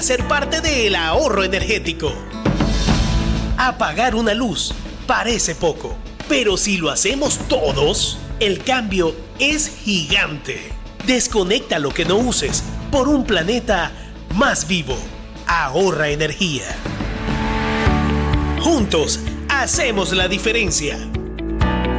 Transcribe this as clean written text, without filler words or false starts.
Ser parte del ahorro energético. Apagar una luz parece poco, pero si lo hacemos todos, el cambio es gigante. Desconecta lo que no uses por un planeta más vivo. Ahorra energía. Juntos hacemos la diferencia.